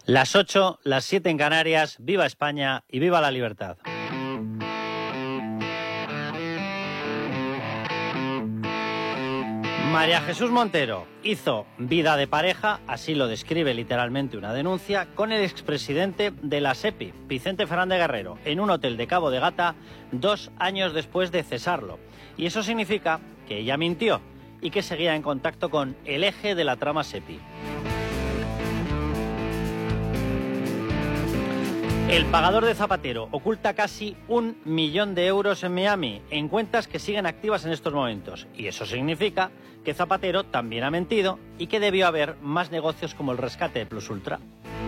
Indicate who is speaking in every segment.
Speaker 1: Las 8, las 7 en Canarias, viva España y viva la libertad. María Jesús Montero hizo vida de pareja, así lo describe literalmente una denuncia, con el expresidente de la SEPI, Vicente Fernández Guerrero, en un hotel de Cabo de Gata 2 años después de cesarlo. Y eso significa que ella mintió y que seguía en contacto con el eje de la trama SEPI. El pagador de Zapatero oculta casi 1 millón de euros en Miami en cuentas que siguen activas en estos momentos. Y eso significa que Zapatero también ha mentido y que debió haber más negocios como el rescate de Plus Ultra.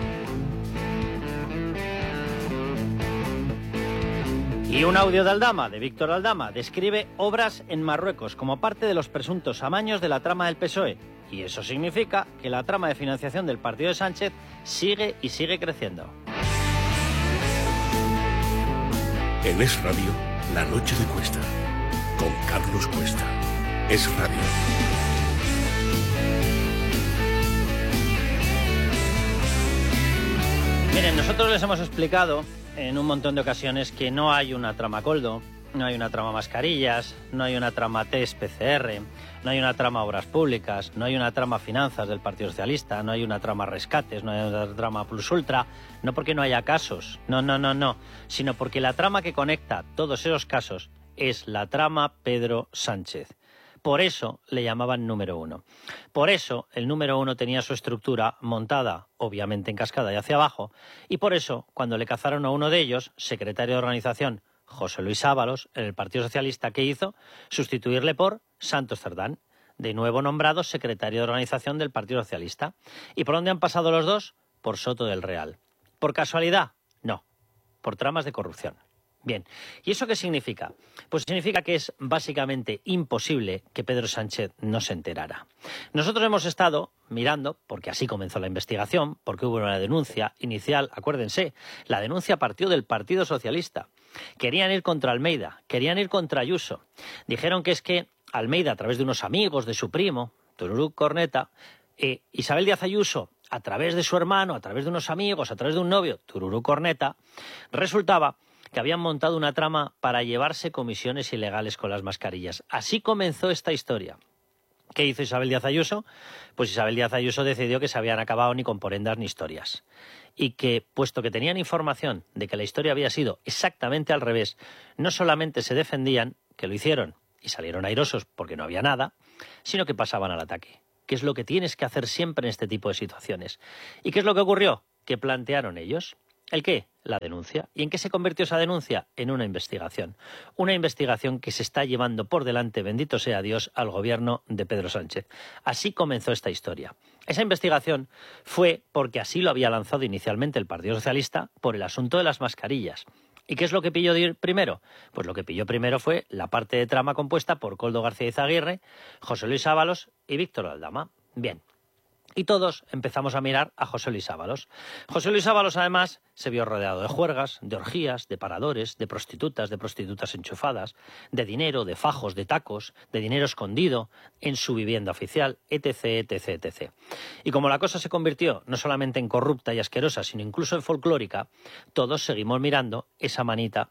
Speaker 1: Y un audio de Aldama, de Víctor Aldama, describe obras en Marruecos como parte de los presuntos amaños de la trama del PSOE. Y eso significa que la trama de financiación del partido de Sánchez sigue y sigue creciendo.
Speaker 2: En Es Radio, La Noche de Cuesta, con Carlos Cuesta. Es Radio.
Speaker 1: Miren, nosotros les hemos explicado en un montón de ocasiones que no hay una trama Coldo, no hay una trama mascarillas, no hay una trama test PCR, no hay una trama obras públicas, no hay una trama finanzas del Partido Socialista, no hay una trama rescates, no hay una trama Plus Ultra, no porque no haya casos, no, sino porque la trama que conecta todos esos casos es la trama Pedro Sánchez. Por eso le llamaban número 1. Por eso el número 1 tenía su estructura montada, obviamente en cascada y hacia abajo, y por eso cuando le cazaron a uno de ellos, secretario de organización, José Luis Ábalos, en el Partido Socialista, ¿qué hizo? Sustituirle por Santos Cerdán, de nuevo nombrado secretario de organización del Partido Socialista. ¿Y por dónde han pasado los dos? Por Soto del Real. ¿Por casualidad? No, por tramas de corrupción. Bien, ¿y eso qué significa? Pues significa que es básicamente imposible que Pedro Sánchez no se enterara. Nosotros hemos estado mirando, porque así comenzó la investigación, porque hubo una denuncia inicial, acuérdense, la denuncia partió del Partido Socialista. Querían ir contra Almeida, querían ir contra Ayuso. Dijeron que es que Almeida, a través de unos amigos, de su primo, Tururú Corneta, Isabel Díaz Ayuso, a través de su hermano, a través de unos amigos, a través de un novio, Tururú Corneta, resultaba que habían montado una trama para llevarse comisiones ilegales con las mascarillas. Así comenzó esta historia. ¿Qué hizo Isabel Díaz Ayuso? Pues Isabel Díaz Ayuso decidió que se habían acabado ni con porendas ni historias. Y que, puesto que tenían información de que la historia había sido exactamente al revés, no solamente se defendían, que lo hicieron y salieron airosos porque no había nada, sino que pasaban al ataque. ¿Qué es lo que tienes que hacer siempre en este tipo de situaciones? ¿Y qué es lo que ocurrió? ¿Qué plantearon ellos? ¿El qué? La denuncia. ¿Y en qué se convirtió esa denuncia? En una investigación. Una investigación que se está llevando por delante, bendito sea Dios, al gobierno de Pedro Sánchez. Así comenzó esta historia. Esa investigación fue porque así lo había lanzado inicialmente el Partido Socialista por el asunto de las mascarillas. ¿Y qué es lo que pilló primero? Pues lo que pilló primero fue la parte de trama compuesta por Koldo García Izaguirre, José Luis Ábalos y Víctor Aldama. Bien. Y todos empezamos a mirar a José Luis Ábalos. José Luis Ábalos, además, se vio rodeado de juergas, de orgías, de paradores, de prostitutas enchufadas, de dinero, de fajos, de tacos, de dinero escondido en su vivienda oficial, etc, etc, etc. Y como la cosa se convirtió no solamente en corrupta y asquerosa, sino incluso en folclórica, todos seguimos mirando esa manita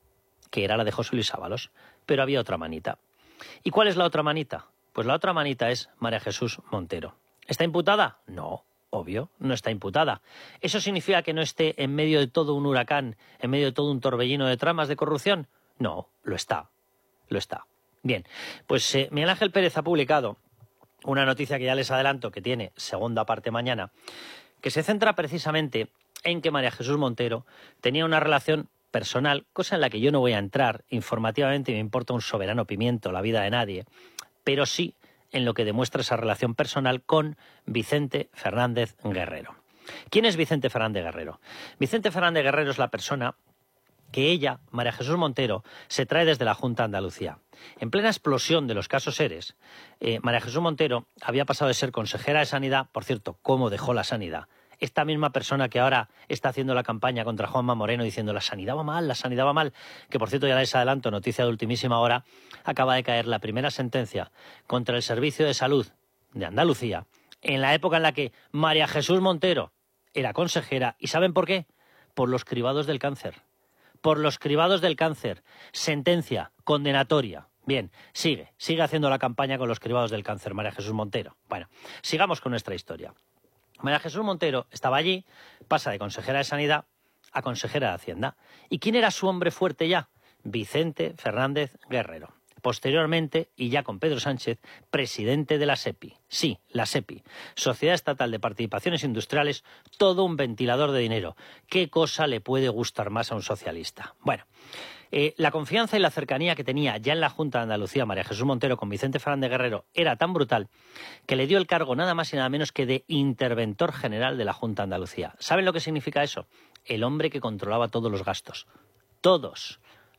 Speaker 1: que era la de José Luis Ábalos. Pero había otra manita. ¿Y cuál es la otra manita? Pues la otra manita es María Jesús Montero. ¿Está imputada? No, obvio, no está imputada. ¿Eso significa que no esté en medio de todo un huracán, en medio de todo un torbellino de tramas de corrupción? No, lo está, lo está. Bien, pues Miguel Ángel Pérez ha publicado una noticia que ya les adelanto que tiene segunda parte mañana, que se centra precisamente en que María Jesús Montero tenía una relación personal, cosa en la que yo no voy a entrar informativamente y me importa un soberano pimiento la vida de nadie, pero sí en lo que demuestra esa relación personal con Vicente Fernández Guerrero. ¿Quién es Vicente Fernández Guerrero? Vicente Fernández Guerrero es la persona que ella, María Jesús Montero, se trae desde la Junta de Andalucía. En plena explosión de los casos Eres, María Jesús Montero había pasado de ser consejera de Sanidad, por cierto, ¿cómo dejó la sanidad? Esta misma persona que ahora está haciendo la campaña contra Juanma Moreno diciendo la sanidad va mal, que por cierto ya les adelanto, noticia de ultimísima hora, acaba de caer la primera sentencia contra el Servicio de Salud de Andalucía, en la época en la que María Jesús Montero era consejera. ¿Y saben por qué? Por los cribados del cáncer. Por los cribados del cáncer. Sentencia condenatoria. Bien, sigue haciendo la campaña con los cribados del cáncer, María Jesús Montero. Bueno, sigamos con nuestra historia. María Jesús Montero estaba allí, pasa de consejera de Sanidad a consejera de Hacienda. ¿Y quién era su hombre fuerte ya? Vicente Fernández Guerrero. Posteriormente, y ya con Pedro Sánchez, presidente de la SEPI. Sí, la SEPI, Sociedad Estatal de Participaciones Industriales, todo un ventilador de dinero. ¿Qué cosa le puede gustar más a un socialista? Bueno, la confianza y la cercanía que tenía ya en la Junta de Andalucía María Jesús Montero con Vicente Fernández Guerrero era tan brutal que le dio el cargo nada más y nada menos que de interventor general de la Junta de Andalucía. ¿Saben lo que significa eso? El hombre que controlaba todos los gastos. Todos.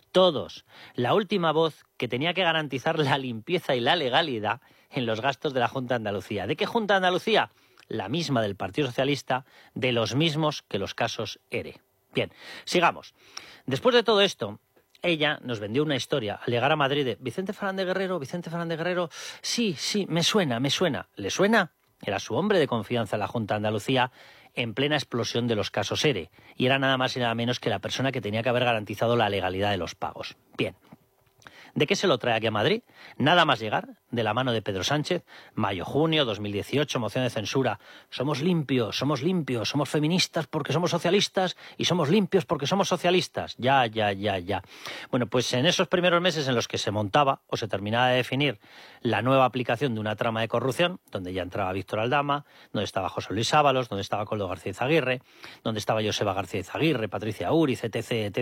Speaker 1: La última voz que tenía que garantizar la limpieza y la legalidad en los gastos de la Junta de Andalucía. ¿De qué Junta de Andalucía? La misma del Partido Socialista, de los mismos que los casos ERE. Bien, sigamos. Después de todo esto, ella nos vendió una historia al llegar a Madrid de Vicente Fernández Guerrero, sí, me suena. ¿Le suena? Era su hombre de confianza en la Junta de Andalucía en plena explosión de los casos ERE, y era nada más y nada menos que la persona que tenía que haber garantizado la legalidad de los pagos. Bien. ¿De qué se lo trae aquí a Madrid? Nada más llegar, de la mano de Pedro Sánchez, mayo-junio 2018, moción de censura. Somos limpios, somos feministas porque somos socialistas y somos limpios porque somos socialistas. Ya. Bueno, pues en esos primeros meses en los que se montaba o se terminaba de definir la nueva aplicación de una trama de corrupción, donde ya entraba Víctor Aldama, donde estaba José Luis Ábalos, donde estaba Coldo García Izaguirre, donde estaba Joseba García Izaguirre, Patricia Uriz, etc.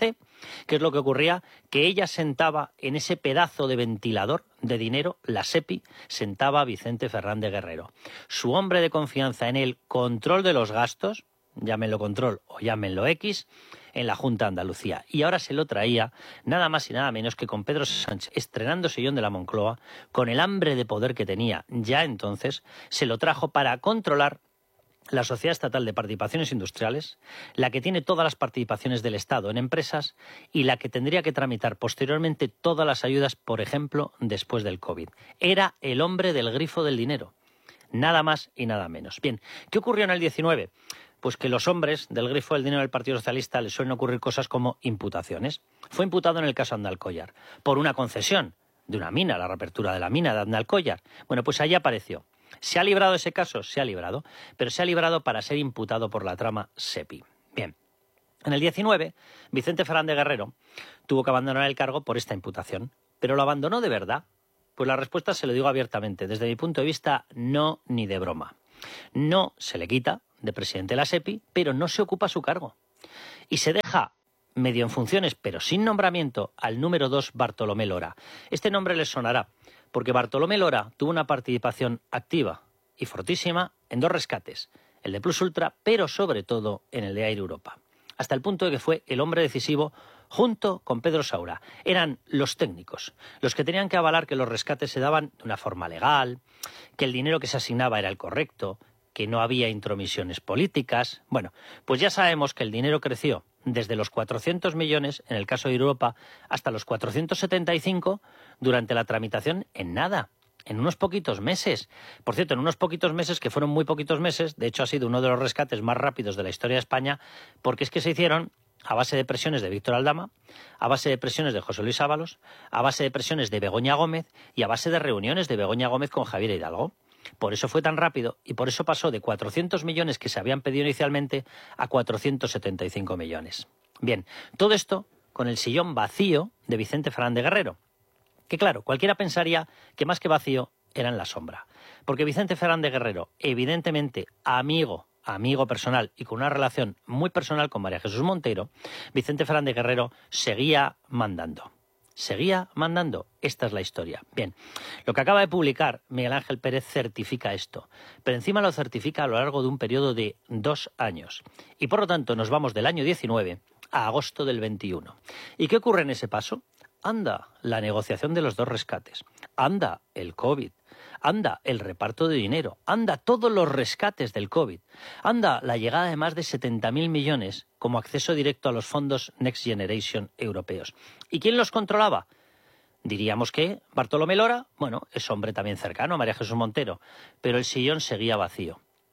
Speaker 1: ¿Qué es lo que ocurría? Que ella sentaba en ese pedazo de ventilador de dinero, la SEPI, sentaba a Vicente Fernández Guerrero. Su hombre de confianza en el control de los gastos, llámenlo control o llámenlo X, en la Junta de Andalucía. Y ahora se lo traía nada más y nada menos que con Pedro Sánchez, estrenando sillón de la Moncloa, con el hambre de poder que tenía ya entonces, se lo trajo para controlar la Sociedad Estatal de Participaciones Industriales, la que tiene todas las participaciones del Estado en empresas y la que tendría que tramitar posteriormente todas las ayudas, por ejemplo, después del COVID. Era el hombre del grifo del dinero, nada más y nada menos. Bien, ¿qué ocurrió en el 19? Pues que los hombres del grifo del dinero del Partido Socialista les suelen ocurrir cosas como imputaciones. Fue imputado en el caso Andalcollar por una concesión de una mina, la reapertura de la mina de Andalcollar. Bueno, pues allí apareció. ¿Se ha librado ese caso? Se ha librado, pero se ha librado para ser imputado por la trama SEPI. Bien, en el 19, Vicente Fernández Guerrero tuvo que abandonar el cargo por esta imputación. ¿Pero lo abandonó de verdad? Pues la respuesta se lo digo abiertamente. Desde mi punto de vista, no ni de broma. No se le quita de presidente de la SEPI, pero no se ocupa su cargo. Y se deja medio en funciones, pero sin nombramiento, al número 2, Bartolomé Lora. Este nombre les sonará, porque Bartolomé Lora tuvo una participación activa y fortísima en 2 rescates, el de Plus Ultra, pero sobre todo en el de Air Europa, hasta el punto de que fue el hombre decisivo junto con Pedro Saura. Eran los técnicos, los que tenían que avalar que los rescates se daban de una forma legal, que el dinero que se asignaba era el correcto, que no había intromisiones políticas. Bueno, pues ya sabemos que el dinero creció desde los 400 millones, en el caso de Europa, hasta los 475 durante la tramitación en nada, en unos poquitos meses. Por cierto, en unos poquitos meses, que fueron muy poquitos meses, de hecho ha sido uno de los rescates más rápidos de la historia de España, porque es que se hicieron a base de presiones de Víctor Aldama, a base de presiones de José Luis Ábalos, a base de presiones de Begoña Gómez y a base de reuniones de Begoña Gómez con Javier Hidalgo. Por eso fue tan rápido y por eso pasó de 400 millones que se habían pedido inicialmente a 475 millones. Bien, todo esto con el sillón vacío de Vicente Fernández Guerrero, que claro, cualquiera pensaría que más que vacío era en la sombra, porque Vicente Fernández Guerrero, evidentemente amigo personal y con una relación muy personal con María Jesús Montero, Vicente Fernández Guerrero seguía mandando. Esta es la historia. Bien, lo que acaba de publicar Miguel Ángel Pérez certifica esto, pero encima lo certifica a lo largo de un periodo de 2 años. Y por lo tanto nos vamos del año 19 a agosto del 21. ¿Y qué ocurre en ese paso? Anda la negociación de los 2 rescates, anda el COVID, anda el reparto de dinero, anda todos los rescates del COVID, anda la llegada de más de 70.000 millones como acceso directo a los fondos Next Generation europeos. ¿Y quién los controlaba? Diríamos que Bartolomé Lora, bueno, es hombre también cercano a María Jesús Montero, pero el sillón seguía vacío.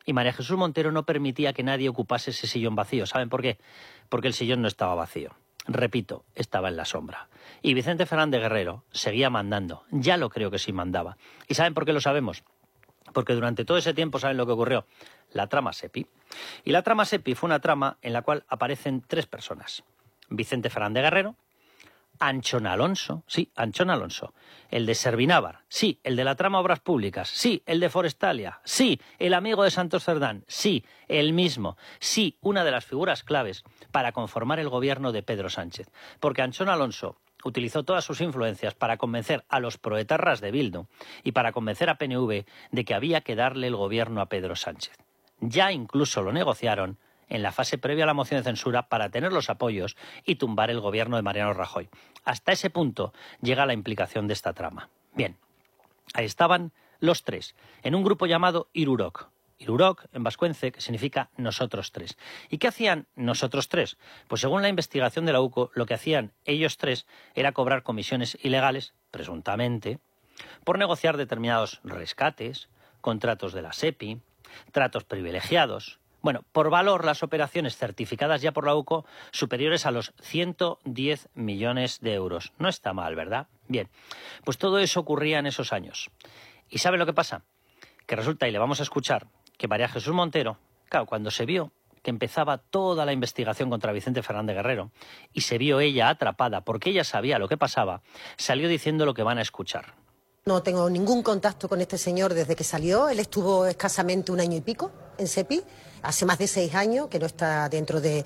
Speaker 1: Y María Jesús Montero no permitía que nadie ocupase ese sillón vacío. ¿Saben por qué? Porque el sillón no estaba vacío. Repito, estaba en la sombra. Y Vicente Fernández Guerrero seguía mandando. Ya lo creo que sí mandaba. ¿Y saben por qué lo sabemos? Porque durante todo ese tiempo, ¿saben lo que ocurrió? La trama SEPI. Y la trama SEPI fue una trama en la cual aparecen 3 personas. Vicente Fernández Guerrero, Anchón Alonso, sí, Anchón Alonso, el de Servinávar, sí, el de la trama Obras Públicas, sí, el de Forestalia, sí, el amigo de Santos Cerdán, sí, el mismo, sí, una de las figuras claves para conformar el gobierno de Pedro Sánchez. Porque Anchón Alonso utilizó todas sus influencias para convencer a los proetarras de Bildu y para convencer a PNV de que había que darle el gobierno a Pedro Sánchez. Ya incluso lo negociaron en la fase previa a la moción de censura para tener los apoyos y tumbar el gobierno de Mariano Rajoy. Hasta ese punto llega la implicación de esta trama. Bien, ahí estaban los 3, en un grupo llamado Irurok. Irurok, en vascuence, que significa nosotros 3. ¿Y qué hacían nosotros 3? Pues según la investigación de la UCO, lo que hacían ellos 3 era cobrar comisiones ilegales, presuntamente, por negociar determinados rescates, contratos de la SEPI, tratos privilegiados. Bueno, por valor, las operaciones certificadas ya por la UCO superiores a los 110 millones de euros. No está mal, ¿verdad? Bien, pues todo eso ocurría en esos años. ¿Y sabe lo que pasa? Que resulta, y le vamos a escuchar, que María Jesús Montero, claro, cuando se vio que empezaba toda la investigación contra Vicente Fernández Guerrero y se vio ella atrapada porque ella sabía lo que pasaba, salió diciendo lo que van a escuchar.
Speaker 3: No tengo ningún contacto con este señor desde que salió. Él estuvo escasamente 1 año y pico en SEPI. Hace más de 6 años que no está dentro del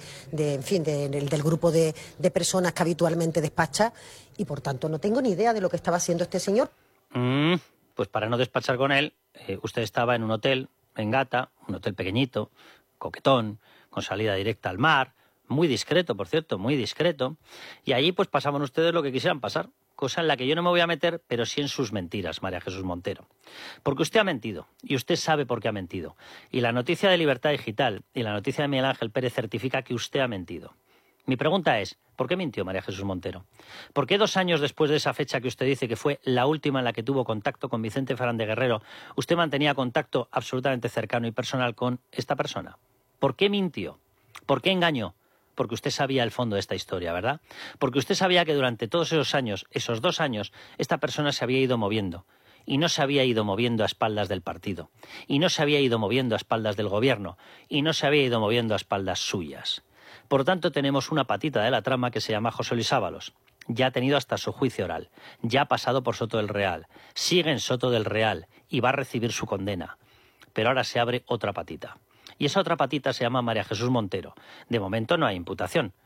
Speaker 3: grupo de personas que habitualmente despacha. Y por tanto no tengo ni idea de lo que estaba haciendo este señor.
Speaker 1: Pues para no despachar con él, usted estaba en un hotel en Gata, un hotel pequeñito, coquetón, con salida directa al mar, muy discreto, por cierto, muy discreto. Y allí pues pasaban ustedes lo que quisieran pasar. Cosa en la que yo no me voy a meter, pero sí en sus mentiras, María Jesús Montero. Porque usted ha mentido, y usted sabe por qué ha mentido. Y la noticia de Libertad Digital y la noticia de Miguel Ángel Pérez certifica que usted ha mentido. Mi pregunta es, ¿por qué mintió María Jesús Montero? ¿Por qué 2 años después de esa fecha que usted dice que fue la última en la que tuvo contacto con Vicente Fernández Guerrero, usted mantenía contacto absolutamente cercano y personal con esta persona? ¿Por qué mintió? ¿Por qué engañó? Porque usted sabía el fondo de esta historia, ¿verdad? Porque usted sabía que durante todos esos años, esos 2 años, esta persona se había ido moviendo. Y no se había ido moviendo a espaldas del partido. Y no se había ido moviendo a espaldas del gobierno. Y no se había ido moviendo a espaldas suyas. Por tanto, tenemos una patita de la trama que se llama José Luis Ábalos. Ya ha tenido hasta su juicio oral. Ya ha pasado por Soto del Real. Sigue en Soto del Real. Y va a recibir su condena. Pero ahora se abre otra patita. Y esa otra patita se llama María Jesús Montero. De momento no hay imputación,